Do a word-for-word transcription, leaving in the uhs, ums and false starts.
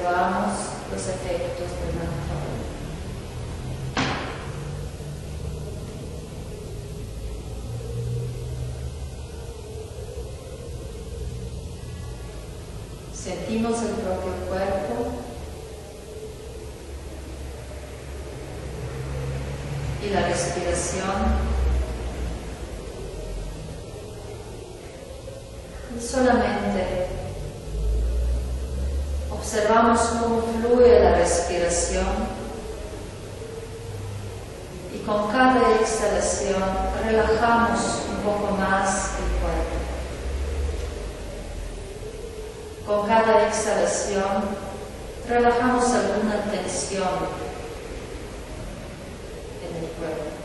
observamos los efectos del mantra. Sentimos el propio cuerpo y la respiración. Y solamente observamos cómo fluye la respiración y con cada exhalación relajamos un poco más el cuerpo. Con cada exhalación relajamos alguna tensión en el cuerpo.